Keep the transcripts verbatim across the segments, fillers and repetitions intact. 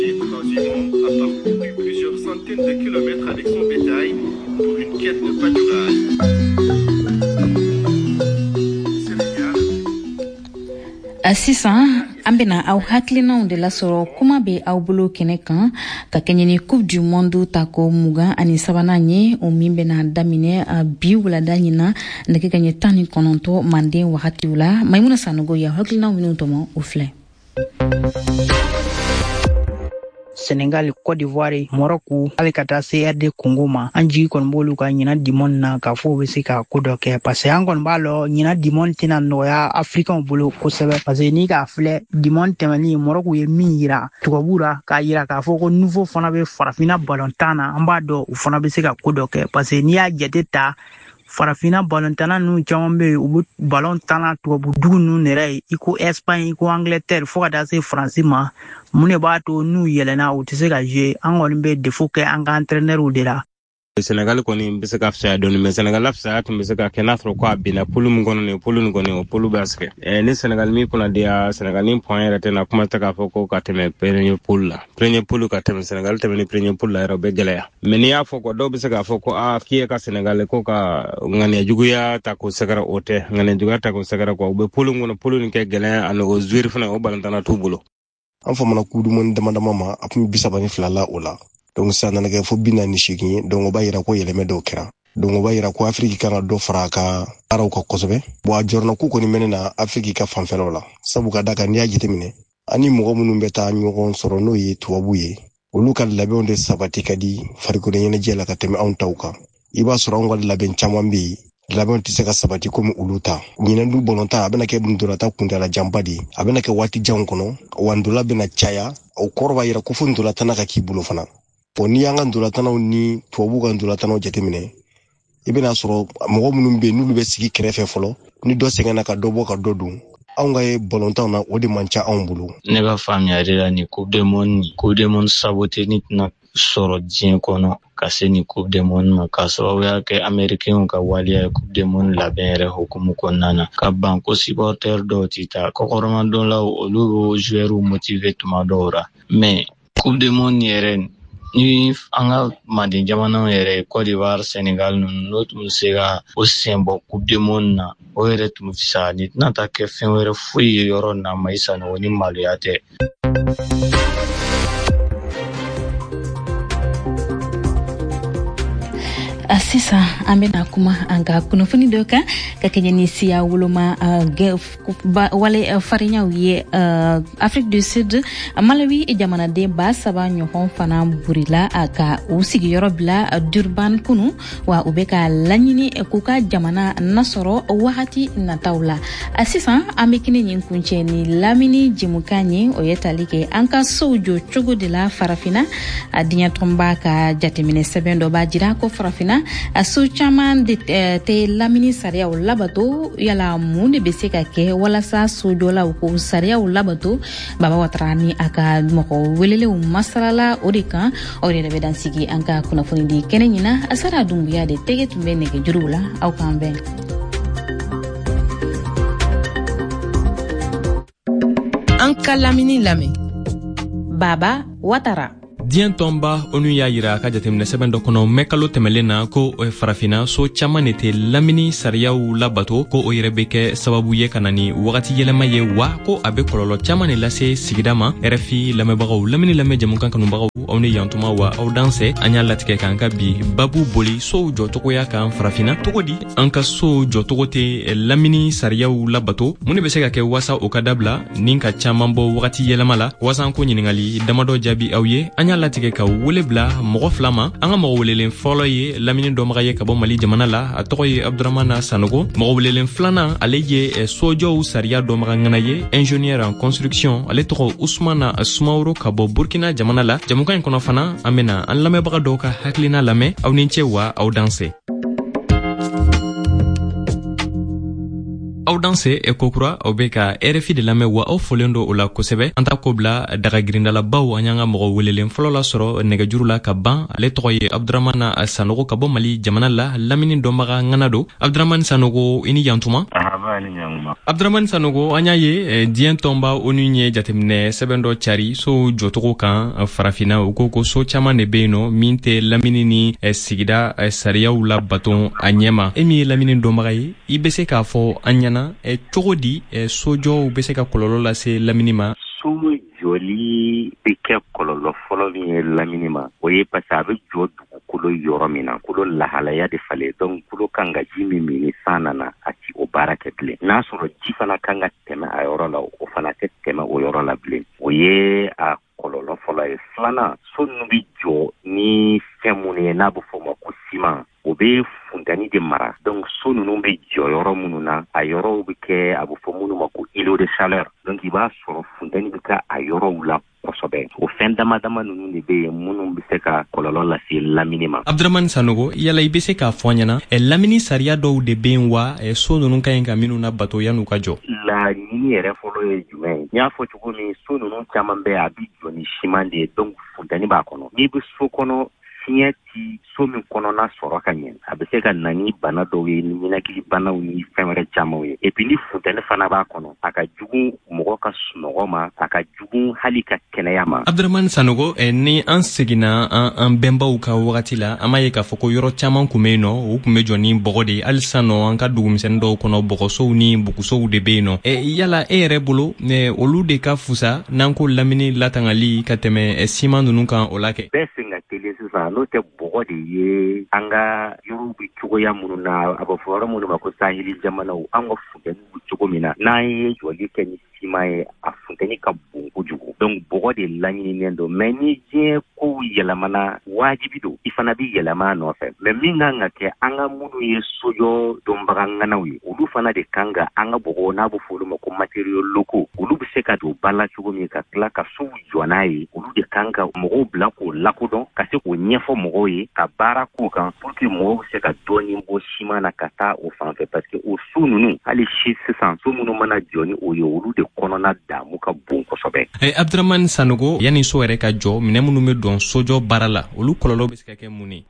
Les transhumants a parcouru plusieurs centaines de kilomètres avec son bétail pour une quête de pâturage. Sisan an bena aw hakilinaw de lasɔrɔ kuma be aw bolo kɛnɛ kan ka kɛɲɛ ni coupe du monde tako mugan ani sabanan ye o min bena daminɛ bi wulada ɲina nɛgɛ kaɲɛ tan ni kɔnɔntɔ manden wagatiw la Maimuna Sanogo ya hakilinaw minnu tɔmɔ o filɛ. Senegal, Côte d'Ivoire, Morocco, avec ta C R D Congo ma anji kon bolu ka nyina dimon na ka fo be se ka ko do ke parce que angon balo nyina dimon tina no ya africain bolu ko sebe parce que ni ka fle dimon temani Morocco ye mira tugabura ka yira ka fo ko nouveau fana be farafina balontana amba do u fana be se ka ko do ke parce que ni ya jete ta farafina balontana nu chambe u balontana tugabu dugu nu nere iko Espagne iko Angleterre fo ka da se France ma mune ba to nu yelena o tise ka je an gon be defo ke an ga entraîneur o de la Senegal ko ni bisa ka fsa don me Senegal fsa to bisa ka kenatro ko abina pulum gono ne pulun gono o pulu baske e ni Senegal mi kuna dia Senegal ni point rete na kuma ta ka foko ka teme premier pool la premier pool ka teme Senegal teme ni premier pool la ro be geleya me ni ya foko do bisa ka foko a kiye ka Senegal ko ka ngane juguya ta ko sagara ote ngane juguya ta ko sagara ko be pulun gono pulun ke geleya an o zuir fana o balantana tubulo an fa mana kudu mon dama dama ma apun bisa bani flala ola donc ça nana ke fo bina ni shiki donc ba yira ko yeleme do kera donc ba yira ko Afrique kana do fraka araw ko kosobe bo a jorno ku ko ni menena Afrique ka fanfelo la sabu ka daka ni ajite mine ani mo munum beta nyogon soro no yi tuwabu ye olu ka labe onde sabati kadi fariko ne nyene jela ka teme on tawka iba soro ngol labe chamwambi labe tise ka sabati ko mu uluta nyina ndu bolonta abena ke bundura ta kundala jambadi abena ke wati jankono wandula bena chaya o korba yira ko fundula tanaka kibulo fana poni yanga ndula tanaw ni tuwabu ka ndula tanaw jatemine ibena soro mo munum be nulu be sigi krefe folo ni do sengana ka dobo ka dodu anga e bolonta na odi mancha ambulu ne ba famia rela ni coupe de monde coupe de monde saboter ni na soro dien kono ka se ni coupe de monde ma ka so ya ke américain ka walia coupe de monde la bere hukumu konana ka banko supporter do tita ko koroma don la olu joueur motivé tuma dora mais coupe de monde yeren ni anga mandi jamana yere Côte d'Ivoire Sénégal no tum sega o sembo coupe du monde na o yere tum fisa ni na ta ke fen were fuyi yoro na maisa no ni maluyate Sisa an bena kuma an ka kunnafoni dɔ kan ka kɛɲɛ ni siya woloma wale farinyaw ye Afrique du Sud Malawi jamanaden ba saba ɲɔgɔn fana burila ka u sigiyɔrɔ bila Durban kunu wa u bɛ ka laɲini k'u ka jamana nasɔrɔ wagati nataw la sisan an bɛ kini ɲin kuncɛ ni lamini jimukan ye o ye tali kɛ an ka sow jɔ cogo de la farafina a diɲɛtɔnba ka jateminɛ sɛbɛn dɔ b'a jira ko farafina a so caman de tɛ lamini sariyaw labato yala mun de bɛ se ka kɛ walasa sojɔlaw ko sariyaw labato Baba Watara ni a ka mɔgɔ welelenw masalala o de kan o de bɛ dan sigi an ka kunnafoni di kɛnɛ ɲina Asara Dunbuya de tɛgɛ tun bɛ nɛgɛjuruw la aw k'an bɛn. An ka lamini lamɛn Baba Watara. Diɲɛ tɔnba onu y'a yira ka jateminɛ sɛbɛn dɔ kɔnɔ mɛ kalo tɛmɛlen na ko farafina so caman de tɛ lamini sariyaw labato ko o yɛrɛ bɛ kɛ sababu ye ka na ni wagati yɛlɛma ye wa ko a bɛ kɔlɔlɔ caman de lase sigida ma R F I lamɛnbagaw lamini lamɛn jamukan kanubagaw aw ni yantuma wa aw danse an y'a latigɛ k'an ka bi babu boli sow jɔcogoya kan farafina cogo di an ka so jɔcogo tɛ lamini sariyaw labato mun de bɛ se ka kɛ wasa o ka dabila ni ka caman bɔ wagati yɛlɛma la wasa an ko ɲiningali damadɔ jaabi aw ye an y'a latigɛ ka wele bila mɔgɔ fila ma an ka mɔgɔ welelen fɔlɔ ye lamini dɔnbaga ye ka bɔ Mali jamana la a tɔgɔ ye Abdramana Sanogo mɔgɔ welelen filanan ale ye sojɔw sariya dɔnbaga ŋana ye ingénieur en construction ale tɔgɔ Usmana Sumaworo ka bɔ Burkina jamana la jamukan in kɔnɔ fana an bena an lamɛnbaga dɔw ka hakilina lamɛn aw ni cɛ wa aw danse aw danse e kokura aw be ka R F I de lamɛn wa aw folen do o la kosɛbɛ an ta ko bila daga girindala baw an y'an ka mɔgɔ welelen fɔlɔ la sɔrɔ nɛgɛjuru la ka ban ale tɔgɔ ye Abdramana Sanogo ka bɔ Mali jamana la lamini dɔnbaga ŋana do Abdramana Sanogo i ni yantuma aha ba ni yantuma Abdraman Sanogo anya ye dien tomba onu nye jatemne sebendo chari so jotogo kan farafina ukoko so chama ne beno minte lamini ni sigida sariya ula baton anyema emi lamini ndomagaye ibese ka fo anyana e chogodi sojo ubese ka kololo la se lamini ma sumu joli bike kololo folo mi lamini ma oye pasabe jodu kulo yoromina kulo lahala ya de fale donc kulo kanga jimi mini sana na ati o baraketle na soro jifana kanga tema ayoro la o fana tema o yoro la ble oye a kololo folo e flana so nubi jo ni femune na bu foma kusima obe fundani de mara donc so nunu be jo yoro mununa ayoro bike abu fomunu mako ilo de chaleur donc iba soro fundani bika ayoro ula kosobe o fenda madama nunu ne be munu biseka kololo la si laminima Abdraman Sanogo yala ibese ka fonyana e lamini saria do de benwa e so nunu kayenga minuna bato yanu kajo la nini ere folo e jume nya fo chugo mi so nunu chamambe abi joni shimande donc fundani ba kono mi bu so kono sinyati so min kono na soro kanyen abese ka nani bana do we ni minakili bana uni femere chamawe e puis ni futene fana ba kono aka jugu mogo ka sunogoma aka jugu halika keneyama Abdraman Sanogo e ni ansegina an bemba uka wakati la amaye ka foko yoro chaman kumeno u kumejo ni bogode alsano an ka dugumsen do kono bogoso ni bukuso de beno e yala e rebolo ne olu de ka fusa nanko lamini latangali kateme e simanu nunka olake besinga telesa no te bogode ye anga yuru bi chugo ya mununa abaforo munu makusahili jamana u anga fugen chugo mina na ye joli kenyi simaye afunteni ka bungu jugo donc bogode lanyini nendo meni je ko yelamana wajibi do ifana bi yelama no fe me minga ngake anga munu ye sojo dombanga nawi ulu fana de kanga anga bogo na bu fulu mako material loko ulu biseka do bala chugo mi ka kla ka su jonayi ulu de kanga mogo blanco lakodon ka se ko nyefo mogo ye ka bara ko kan pour que mogo se ka doni mbo shima na kata o fanfe parce que o sununu ali shi sisan so munu mana joni o yo ulu de konona da muka bunko sobe e Abdraman Sanogo yani so ere ka jo mine munu me don sojo barala ulu kololo biska ke muni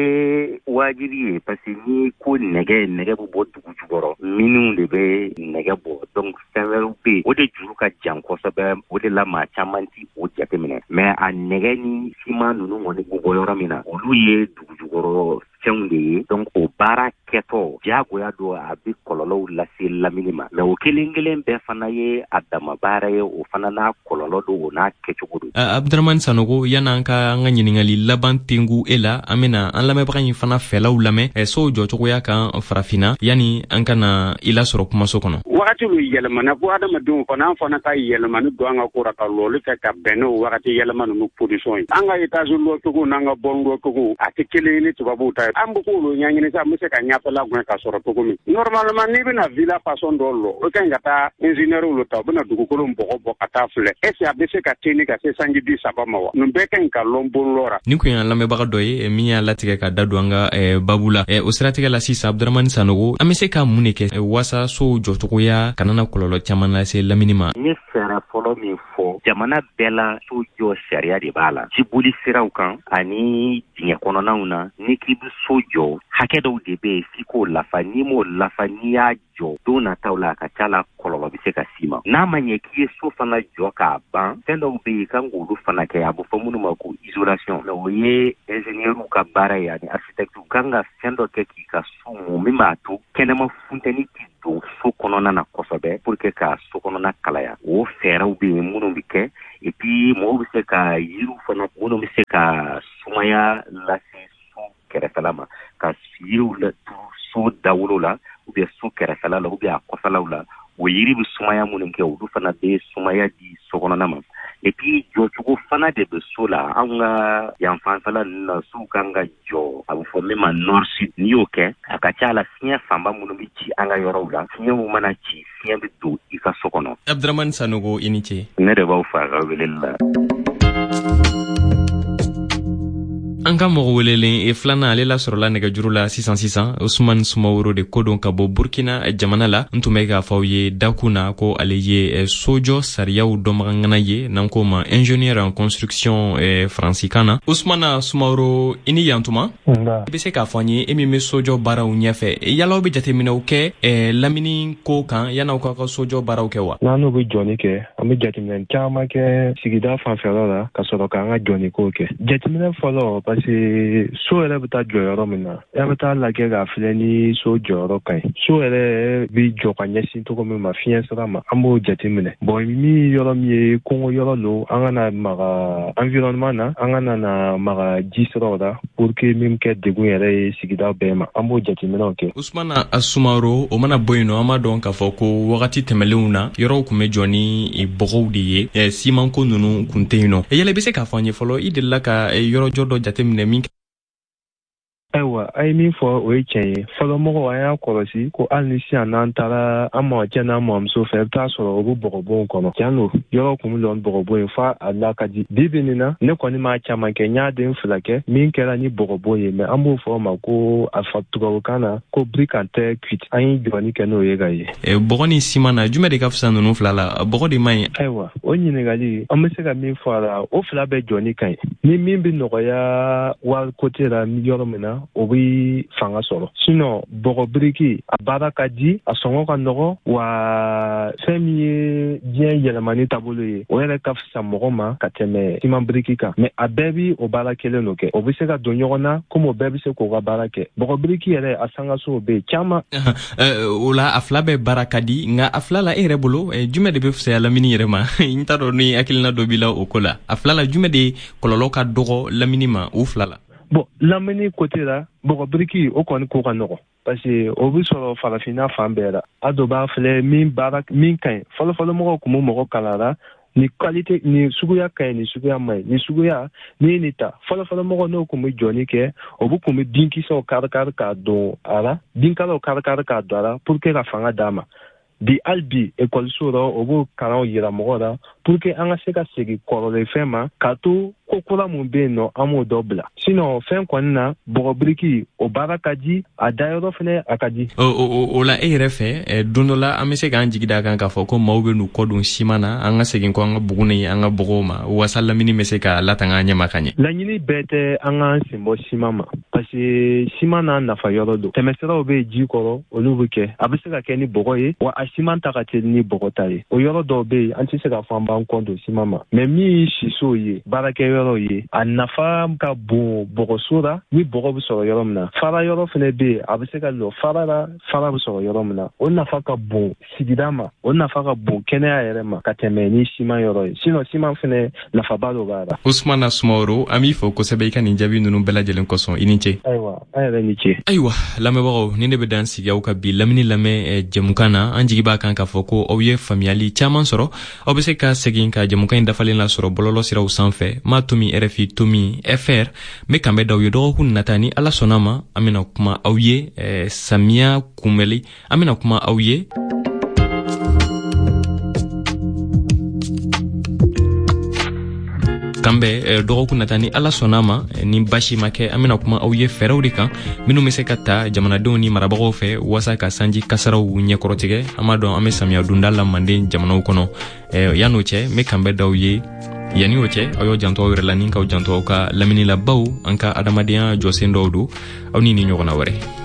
we wajibi parce que ni ko nege nege bu bodu jugoro minu de be nege bo donc several be o de juru ka janko sobe o de la ma chamanti o jate mine mais a nege ni sima nunu ngoni bu yoro mina olu ye du jugoro fende donc o bara keto jago ya do abi kololo la si la minima mais o kelengelen be fana ye adama bara ye o fana na kololo do na kechugudu uh, Abdraman Sanogo yana ka nga nyiningali laban tingu ela amena an lame baka fana fela ulame e so jocho ya kan farafina yani an kana ila soro kuma so kono wakati lu yelemana bu adama dum fana fana ka yelemana do anga ko raka lolu ka ka beno wakati yelemana no position anga itazu lo to nanga bongo ko atikele ni to babu ta ambu ko lo nyanyine sa muse ka nyapa la gwen ka soro to mi normalement ni bina villa façon dolo o kan gata ingénieur lo ta bina dugu ko mbo ko kata fle e se abese ka teni ka se sangi di sabama wa no be kan ka lombo lora ni ko yan lame baka doye e miya latige ka dadwanga e babula e osratige la sisa Abdraman Sanogo amese ka munike e wasa so joto ko ya kanana kololo chamana se laminima ni sera folo mi fo jamana bela so jo sharia de bala jibuli sira ukan ani dinye kono nauna ni kibu sojo hakedo de be fiko lafa ni mo lafa ni ya jo dona taula ka chala kololo biseka sima na manye ki so fana jo ka ban tendo be kan gulu fana ke abu famunu mako isolation na oye ingénieur ka bara ya ni architecte kanga tendo ke ki ka sumu mimatu kenema funteni ki do so konona na kosobe pour que ka so konona kalaya o fera ube munu bike et puis mo bise ka yiru fana munu bise ka sumaya la so kere salama ka yiru la so dawlo la ube so kere sala la ube akosala la o yiri bi sumaya munu ke o du fana be sumaya di so konona ma et puis jo chugo fana de be sola anga ya fanfala na su kanga jo abu fo mema nord sud ni oke akachala sia famba munu bi ci anga yoro la sia mu mana ci sia bi do ika sokono Abdraman Sanogo iniche ne de ba fa ga welilla an ka mɔgɔ welelen e filanan ale la sɔrɔla nɛgɛjuru la sisan sisan Usman Sumaworo de kodon ka bɔ Burkina jamana la n tun bɛ k'a fɔ aw ye dakun na ko ale ye sojɔ sariyaw dɔnbagangana ye n'an ko ma ingénieur en construction faransikan na. Usman Sumaworo i ni yantuma i bɛ se k'a fɔ an ye e min bɛ sojɔ baaraw ɲɛfɛ yala aw bɛ jateminɛw kɛ lamini ko kan yan'aw ka ka sojɔ baaraw kɛ wa? N'an n'u bɛ jɔni kɛ an bɛ jateminɛ caman kɛ sigida fanfɛla la ka sɔrɔ k'an ka jɔni ko kɛ. Jateminɛ fɔlɔ parce que so yɛrɛ bɛ taa jɔ yɔrɔ min na e bɛ taa lajɛ k'a filɛ ni so jɔyɔrɔ ka ɲi. So yɛrɛ bɛ jɔ ka ɲɛsin cogo min ma fiɲɛ sira ma an b'o jateminɛ. Bon min yɔrɔ min ye Kongo yɔrɔ lo an kana maga environnement na an kana na maga ji siraw la pour que min kɛ degun yɛrɛ ye sigida bɛɛ ma an b'o jateminɛw kɛ. Usman Sumaworo o mana bɔ yen nɔ an b'a dɔn k'a fɔ ko wagati tɛmɛlenw na yɔrɔw tun bɛ jɔ ni bɔgɔw de ye simanko ninnu kun tɛ yen nɔ. Yala i bɛ se k'a fɔ an ye fɔlɔ i delila ka yɔrɔjɔ dɔ jateminɛ min? Ayiwa a ye min fɔ o ye tiɲɛ ye fɔlɔ mɔgɔw an y'a kɔlɔsi ko hali ni sisan n'an taara an mɔcɛ n'an mɔmuso fɛ i bɛ taa sɔrɔ o bɛ bɔgɔbɔnw kɔnɔ tiɲɛ don yɔrɔ kun bɛ lɔn bɔgɔbɔn ye f'a a la ka di bi bi in na ne kɔni m'a caman kɛ n y'a den fila kɛ min kɛra ni bɔgɔbɔn ye mɛ an b'o fɔ o ma ko a fa tubabukan na ko brique en terre cuite an ye jɔni kɛ n'o ye ka ye. Bɔgɔ ni siman na jumɛn de ka fisa ninnu fila la bɔgɔ de man ɲi? Ayiwa o ɲininkali an bɛ se ka min fɔ a la o fila bɛɛ jɔni ka ɲi ni min bɛ nɔgɔya wari côté la yɔrɔ min na o bɛ fanga sɔrɔ sinon bɔgɔ biriki a baara ka di a sɔngɔ ka nɔgɔ wa fɛn min ye diɲɛ yɛlɛmani taabolo ye o yɛrɛ ka fisa mɔgɔ ma ka tɛmɛ siman biriki kan mais a bɛɛ bi o baara kelen n'o kɛ o bɛ se ka don ɲɔgɔn na comme o bɛɛ bɛ se k'o ka baara kɛ bɔgɔ biriki yɛrɛ a sangaso bɛ yen caman. O la a fila bɛɛ baara ka di nka a fila la e yɛrɛ bolo jumɛn de bɛ fisaya lamini yɛrɛ ma n t'a dɔn ni hakilina dɔ b'i la o ko la a fila la jumɛn de kɔlɔlɔ ka dɔgɔ lamini ma o fila la? Bon lamini côté la bɔgɔ biriki o kɔni ko ka nɔgɔ parce que o bɛ sɔrɔ farafinna fan bɛɛ la a dɔ b'a filɛ min baara min ka ɲi fɔlɔfɔlɔ mɔgɔw tun bɛ mɔgɔ kalara ni qualité ni suguya ka ɲi ni suguya ma ɲi ni suguya n'i ye nin ta fɔlɔfɔlɔ mɔgɔ n'o tun bɛ jɔni kɛ o bɛ kun bɛ binkisɛw kari kari k'a don a la binkalaw kari kari k'a don a la pour que ka fanga d'a ma bi hali bi ekɔliso la o b'o kalanw yira mɔgɔw la pour que an ka se ka segin kɔrɔlen fɛn ma k'a to ko kura mun bɛ yen nɔ an m'o dɔ bila sinon fɛn kɔni na bɔgɔ biriki o baara ka di a dayɔrɔ fɛnɛ a ka di. o la e yɛrɛ fɛ don dɔ la an bɛ se k'an jigi da kan k'a fɔ ko maaw bɛ n'u kɔ don siman na an ka segin kɔ an ka bugu ni an ka bɔgɔw ma walasa lamini bɛ se ka latanga an ɲɛ ma ka ɲɛ. Laɲini bɛɛ tɛ an k'an sen bɔ siman ma parce que siman n'a nafa yɔrɔ don tɛmɛsiraw bɛ ji kɔrɔ olu bɛ kɛ a bɛ se ka kɛ ni bɔgɔ ye wa a siman ta ka teli ni bɔgɔ ta ye o yɔrɔ dɔw bɛ yen an tɛ se k'a fɔ an b'an kɔ don siman ma mais min siso ye baarakɛ yɔrɔ ye a nafa ka bon bɔgɔso la ni bɔgɔ bɛ sɔrɔ yɔrɔ min na fara yɔrɔ fɛnɛ bɛ yen a bɛ se ka lɔ fara la fara bɛ sɔrɔ yɔrɔ min na o nafa ka bon sigida ma o nafa ka bon kɛnɛya yɛrɛ ma ka tɛmɛ ni siman yɔrɔ ye sinon siman fɛnɛ nafaba dɔ b'a la. Usman Sumaworo an b'i fɔ kosɛbɛ i ka nin jaabi ninnu bɛɛ lajɛlen kɔsɔn i ni ce. Ayiwa an yɛrɛ ni ce. Ayiwa lamɛnbagaw ni ne bɛ dan sigi aw ka bi lamini lamɛn jɛmukan na an jigi b'a kan k'a fɔ ko aw ye faamuyali caman sɔrɔ aw bɛ se ka segin ka jɛmukan in dafalen lasɔrɔ bɔlɔlɔ siraw sanfɛ maa tomi R F I tomi F R n bɛ kan bɛ da aw ye dɔgɔkun nata ni ala sɔnna ma an bɛna kuma aw ye samiya kunbɛli an bɛna kuma aw ye kan bɛ dɔgɔkun nata ni ala sɔnna ma ni basi ma kɛ an bɛna kuma aw ye fɛɛrɛw de kan minnu bɛ se ka ta jamanadenw ni marabagaw fɛ walasa ka sanji kasaraw ɲɛkɔrɔtigɛ an b'a dɔn an bɛ samiya donda la manden jamanaw kɔnɔ yan'o cɛ n bɛ kan bɛ da aw ye yanni o cɛ aw y'o janto aw yɛrɛ la ni k'aw janto aw ka lamini la baw an ka adamadenya jɔsen dɔw don aw ni ni ɲɔgɔnna wɛrɛ.